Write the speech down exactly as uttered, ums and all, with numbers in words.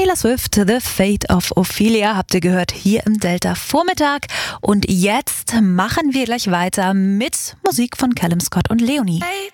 Taylor Swift, The Fate of Ophelia, habt ihr gehört hier im Delta Vormittag. Und jetzt machen wir gleich weiter mit Musik von Callum Scott und Leonie. Hey.